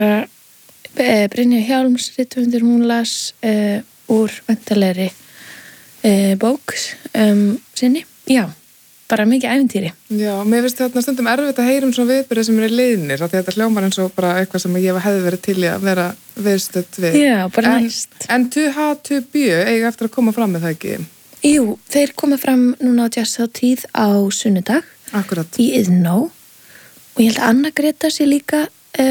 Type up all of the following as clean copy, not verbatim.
Brynja Hjálms rithöfundur, hún las úr væntanlegri bók sinni. Já, bara mikið ævintýri. Já, mér finnst þetta stundum erfitt að heyra svona viðburði sem eru liðnir, af því þetta hljómar eins og bara eitthvað sem ég hefði verið til í að vera viðstödd við. Já, bara næst. En tu eiga eftir að koma fram með það ekki? Jú, þeir koma fram núna á jazzhátíð á sunnudag. Akkurat. Í Iðnó. Og ég held að Anna Greta sé líka,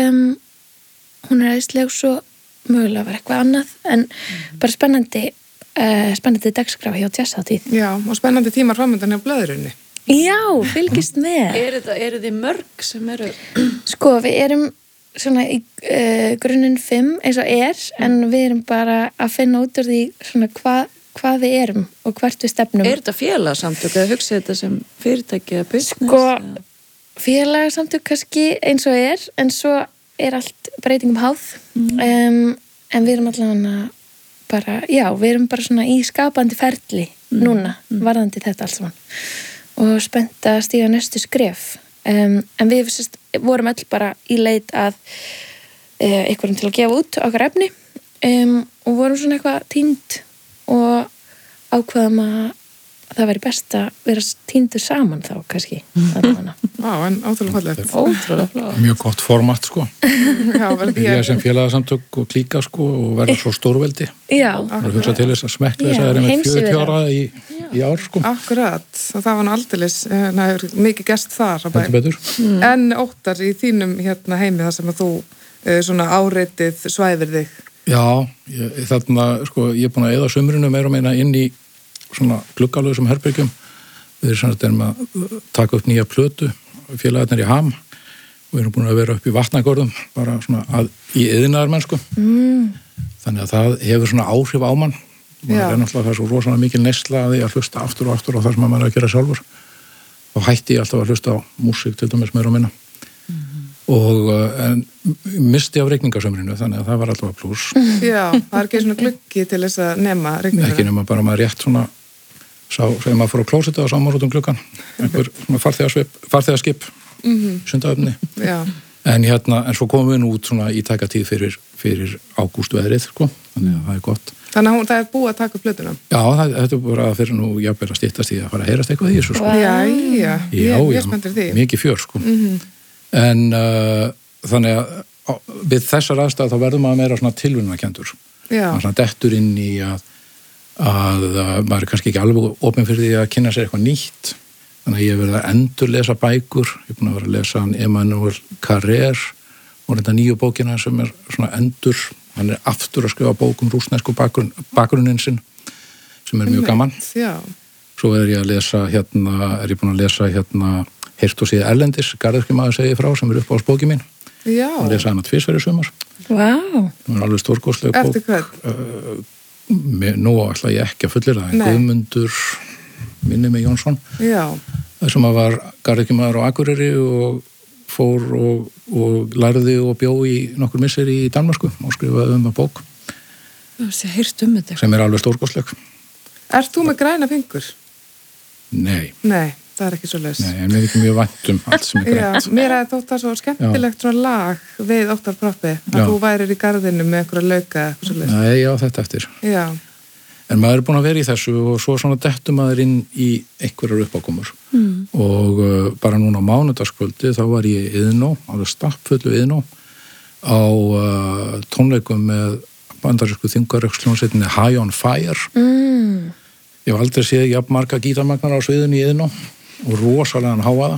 hún æðisleg, svo mögulega var eitthvað annað, en bara spennandi dagskrá hjá jazzhátíð. Já, og spennandi tímar framöndan hjá Blöðrunni. Já, fylgist með. Eru þið mörg sem eru? Sko, við erum svona í grunninn 5 eins og en við erum bara að finna út úr því svona hvað við erum og hvert við stefnum. Þetta félagsamtök eða hugsið þetta sem fyrirtæki eða business? Sko, félagsamtök kannski eins og en svo allt breytingum háð. En við erum allavega bara, við erum bara svona í skapandi ferli núna, varðandi þetta alls saman. Og spennt að stíga næstu skref. En við vorum öll bara í leit að einhverjum til að gefa út okkar efni og vorum svona eitthvað týnd og ákvaðum að það væri best að vera týndur saman þá kannski. Vá, en ótrúlega fallegt. Ótrúlega. Mjög gott format, sko. Já, vel því Ég sem félagsamtök og klíka, sko, og verða svo stórveldi. Já. Það er hugsað til þess að smekka þess að það er með 40 ára í ár, sko. Akkurat, og það var nú aldeilis mikið gest þar. Heldur betur. En Óttar, í þínum heimi þar sem að þú svona áreitið svæfir þig. Já, þarna, sko, ég er búin að eyða sumrinu meira og meina inn í svona gluggalöðum herbergjum. Við erum að taka upp nýja plötu, félagarnir í Ham, og við erum búin að vera upp í Vatnagörðum, bara svona í iðnaðarmennsku. Þannig að það hefur svona áhrif á mann. Það er náttúrulega það svo rosalega mikil neysla að því að hlusta aftur og aftur á það sem maður er að gera sjálfur. Og hætti ég alltaf að hlusta á músík til dæmis meira og minna. Og misti af rigningasömrinu, þannig að það var alltaf plús. Já, það er ekki svona gluggi til þess að nema rigninguna. Ekki nema bara maður rétt svona þegar maður fór á klósetu og sá maður út gluggan, einhver farþegaskip sundaöfni. Já. En svo komum við nú út svona í tæka tíð fyrir ágústveðrið, sko, þannig að það er gott. Þannig að það er búið að taka upp plötuna? Já, þetta er bara fyrir nú jafnvel að styttast í að fara að heyrast eitthvað í þessu, sko. Já, ég spenntur því. Mikið fjör, sko. En þannig að við þessar aðstæð þá verðum maður meira svona tilvinnarkenndur. Maður svona dettur inn í að maður er kannski ekki alveg opinn fyrir því að kynna sér eitthvað nýtt. Þannig að ég hef verið að endur lesa bækur. Ég er búin að vera að lesa hann Emmanuel Carrère og þetta nýju bókina sem er svona endur. Hann er aftur að skrifa bók rússnesku bakgrunninn sinn sem er mjög gaman. Já. Svo er ég búin að lesa Hirt og síða erlendis, garðyrkjumaður segir frá sem er upp á bóki mín. Já. Hann lesa hana 2 í sumar. Vá. Það er alveg stórkostleg bók. Eftir hvern? Nú ætla ég ekki að fullyrða það. Guðmundur minni með Jónsson. Já. Það sem var garðyrkjumaður á Akureyri og fór og lærði og bjó í nokkur misseri í Danmörsku og skrifaði að bók. Það sé heyrt þetta. Sem er alveg stórkostleg. Ert þú með græna fingur? Nei. Nei. Það er ekki svo laus. Nei, en mér er ekki mjög vænt allt sem er grænt. Já, mér er þótt það svo skemmtilegt svona lag við Óttar Proppi að þú værir í garðinu með einhverja lauka eitthvað svo laus. Nei, já, þetta eftir. Já. En maður er búin að vera í þessu og svo svona dettur maður inn í einhverjar uppákomur. Og bara núna á mánudagskvöldi þá var ég í Iðnó, alveg stappfullu Iðnó, á tónleikum með bandarísku þingaröksljónsveitinni High on Fire. Ég hef aldrei séð jafn marga gítarmagnar á sviðinu í Iðnó og rosalega háaða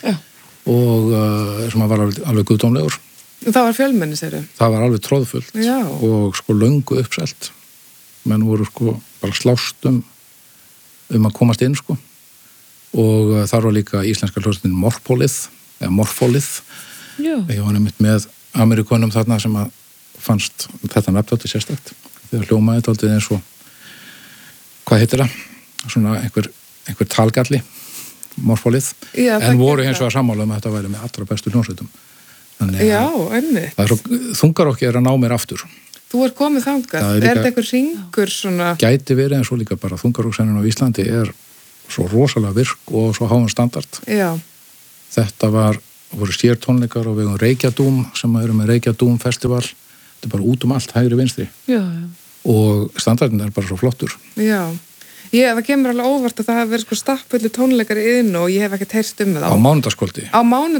og sem var alveg guðdómlegur. Það var fjölmenni, segirðu? Það var alveg tróðfullt. Já. Og sko löngu uppselt. Menn voru sko bara slást að komast inn, sko. Og þar var líka íslenska hljómsveitin Morfólið. Já. Ég var nefnt með Amerikonum þarna sem að fannst þetta nafndátti sérstakt. Þegar hljómaði þetta aldrei eins og hvað heitir það? Svona einhver talgalli. Morfólið, en voru hins vegar sammála að þetta væri með allra bestu hljómsveitum. Já, einmitt. Það er svo, þungarokki er að ná mér aftur. Þú er komið þangað. Er þetta einhver hringur svona? Gæti verið, en svo líka bara þungarokksennun á Íslandi er svo rosalega virk og svo háan standard. Já. Þetta var og voru sér tónleikar og við höfum Reykjadúm sem eru með Reykjadúm festival, þetta bara út allt hægri vinstri Já. og standardin bara svo flottur. Já, það kemur alveg óvart að það hafi verið stappfullir tónleikar í Iðnó og ég hef ekkert heyrt það. Á mánudagskvöldi. Á